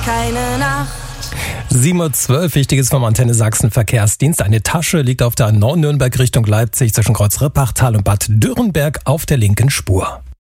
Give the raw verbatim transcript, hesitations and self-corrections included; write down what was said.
keine Nacht. sieben Uhr zwölf, Wichtiges vom Antenne Sachsen Verkehrsdienst. Eine Tasche liegt auf der A neun Nürnberg Richtung Leipzig zwischen Kreuz Rippachtal und Bad Dürrenberg auf der linken Spur.